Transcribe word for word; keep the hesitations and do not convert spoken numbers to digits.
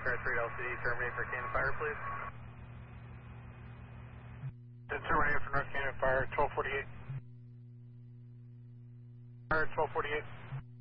Star three L C D, terminate for Cannon Fire, please. Then terminate for North Cannon Fire, twelve forty-eight. Fire, twelve forty-eight.